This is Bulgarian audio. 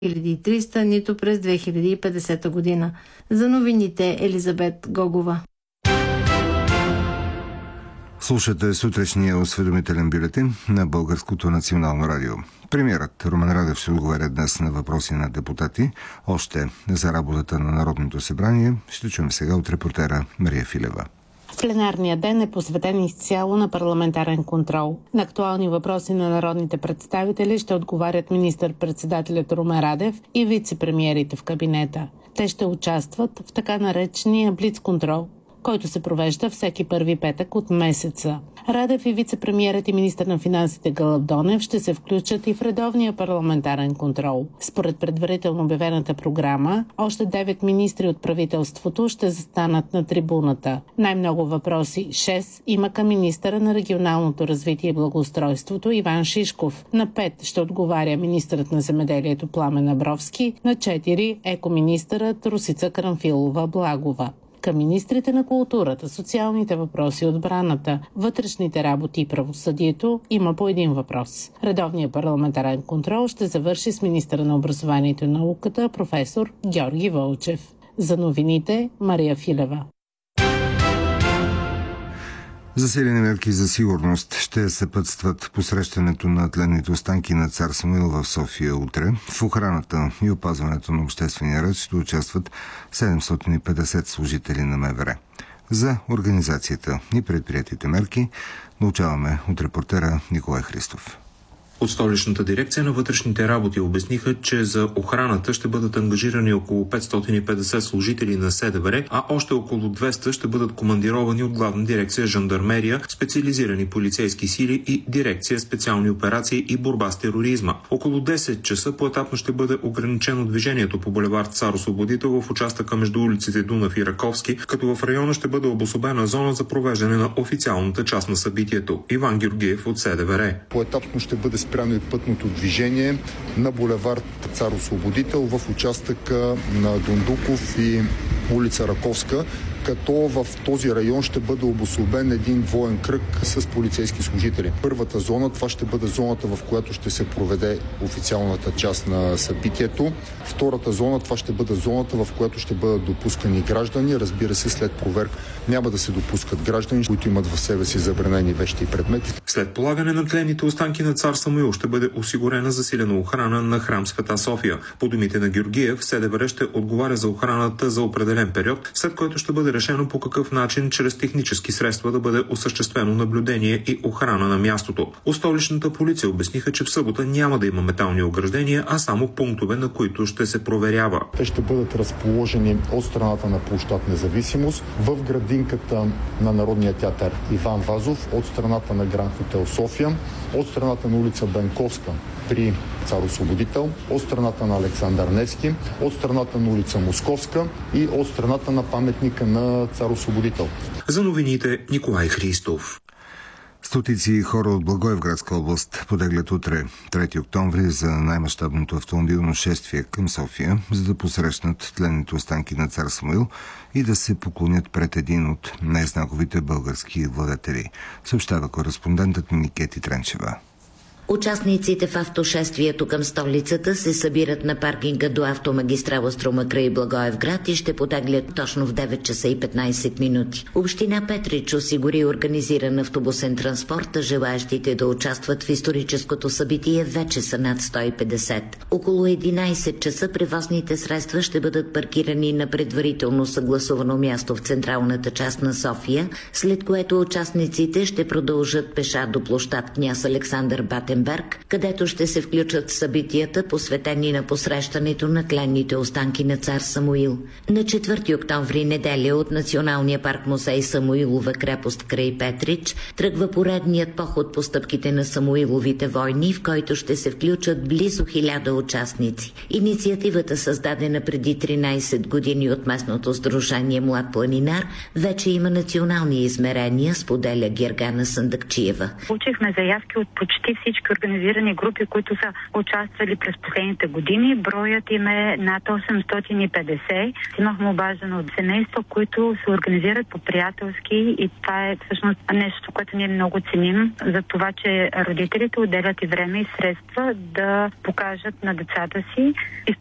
2300, нито през 2050 година. За новините Елизабет Гогова. Слушате сутрешния осведомителен бюлетин на Българското национално радио. Премиерът Румен Радев ще отговаря днес на въпроси на депутати. Още за работата на Народното събрание ще чуем сега от репортера Мария Филева. Пленарният ден е посветен изцяло на парламентарен контрол. На актуални въпроси на народните представители ще отговарят министър-председателят Румен Радев и вице-премиерите в кабинета. Те ще участват в така наречения блиц-контрол, който се провежда всеки първи петък от месеца. Радев и вице-премиерът и министър на финансите Гълъб Донев ще се включат и в редовния парламентарен контрол. Според предварително обявената програма, още 9 министри от правителството ще застанат на трибуната. Най-много въпроси, 6, има към министъра на регионалното развитие и благоустройството Иван Шишков. На 5 ще отговаря министърът на земеделието Пламен Абровски, на 4 екоминистърът Росица Карамфилова-Благова. Към министрите на културата, социалните въпроси, отбраната, вътрешните работи и правосъдието има по един въпрос. Редовният парламентарен контрол ще завърши с министъра на образованието и науката професор Георги Вълчев. За новините Мария Филева. Засилени мерки за сигурност ще съпътстват посрещането на тленните останки на цар Самуил в София утре. В охраната и опазването на обществения ред ще участват 750 служители на МВР. За организацията и предприятите мерки научаваме от репортера Николай Христов. От столичната дирекция на вътрешните работи обясниха, че за охраната ще бъдат ангажирани около 550 служители на СДВР, а още около 200 ще бъдат командировани от главна дирекция жандармерия, специализирани полицейски сили и дирекция специални операции и борба с тероризма. Около 10 часа поетапно ще бъде ограничено движението по булевард Цар Освободител в участъка между улиците Дунав и Раковски, като в района ще бъде обособена зона за провеждане на официалната част на събитието. Иван Георгиев от СДВР. Поетапно ще бъде спряно и пътното движение на булевард Цар Освободител в участъка на Дундуков и улица Раковска, като в този район ще бъде обособен един двоен кръг с полицейски служители. Първата зона, това ще бъде зоната, в която ще се проведе официалната част на събитието. Втората зона, това ще бъде зоната, в която ще бъдат допускани граждани. Разбира се, след проверка няма да се допускат граждани, които имат в себе си забранени вещи и предмети. След полагане на тленните останки на цар Самуил ще бъде осигурена засилена охрана на храм Света София. По думите на Георгиев, СДВР ще отговаря за охраната за определен период, след което ще бъде решено по какъв начин чрез технически средства да бъде осъществено наблюдение и охрана на мястото. От столичната полиция обясниха, че в събота няма да има метални ограждения, а само пунктове, на които ще се проверява. Те ще бъдат разположени от страната на площад Независимост, в градинката на Народния театър Иван Вазов, от страната на Гранд Хотел София, от страната на улица Бенковска при Цар Освободител, от страната на Александър Невски, от страната на улица Московска и от страната на паметника на Цар Освободител. За новините Николай Христов. Стотици хора от Благоевградска област потеглят утре, 3 октомври, за най-мащабното автомобилно шествие към София, за да посрещнат тленните останки на цар Самуил и да се поклонят пред един от най-знаковите български владетели, съобщава кореспондентът Никети Тренчева. Участниците в автошествието към столицата се събират на паркинга до автомагистрала Струма край Благоевград и ще потеглят точно в 9 часа и 15 минути. Община Петрич осигури организиран автобусен транспорт, а желаещите да участват в историческото събитие вече са над 150. Около 11 часа превозните средства ще бъдат паркирани на предварително съгласувано място в централната част на София, след което участниците ще продължат пеша до площад Княз Александър Батенберг, където ще се включат събитията, посветени на посрещането на тленните останки на цар Самуил. На 4 октомври, неделя, от Националния парк музей Самуилова крепост край Петрич тръгва поредният поход по стъпките на Самуиловите войни, в който ще се включат близо 1000 участници. Инициативата, създадена преди 13 години от местното сдружение Млад планинар, вече има национални измерения, споделя Гергана Сандакчиева. Получихме заявки от почти всички всички организирани групи, които са участвали през последните години. Броят им е над 850. Имахме обаждане от семейства, които се организират по приятелски и това е всъщност нещо, което ние много ценим за това, че родителите отделят и време и средства да покажат на децата си